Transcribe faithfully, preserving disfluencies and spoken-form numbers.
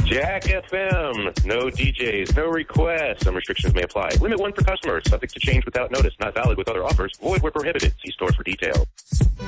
Jack F M. No D Js, no requests. Some restrictions may apply. Limit one per customer. Subject to change without notice. Not valid with other offers. Void where prohibited. See store for details.